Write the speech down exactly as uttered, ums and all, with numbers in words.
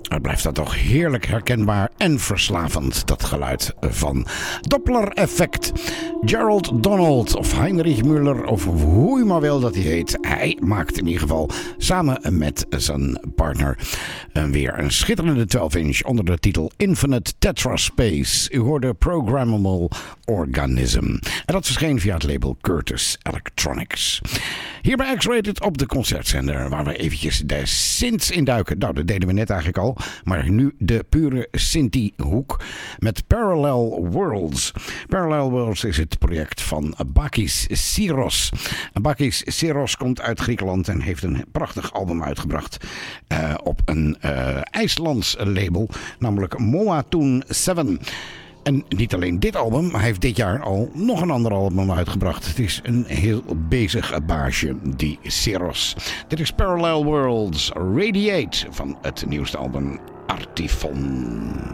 Het blijft dan toch heerlijk herkenbaar en verslavend, dat geluid van Doppler-effect. Gerald Donald of Heinrich Müller, of hoe je maar wil dat hij heet. Hij maakt in ieder geval samen met zijn partner weer een schitterende twaalf inch onder de titel Infinite Tetraspace. U hoorde Programmable Organism. En dat verscheen via het label Curtis Electronics. Hier bij X-Rated op de concertzender, waar we eventjes de synths induiken. Nou, dat deden we net eigenlijk al. Maar nu de pure Synthie-hoek met Parallel Worlds. Parallel Worlds is het project van Bakis Syros. Bakis Syros komt uit Griekenland en heeft een prachtig album uitgebracht uh, op een uh, IJslands label, namelijk Moatoon zeven. En niet alleen dit album, maar hij heeft dit jaar al nog een ander album uitgebracht. Het is een heel bezig baasje, die Syros. Dit is Parallel Worlds Radiate van het nieuwste album Artifon.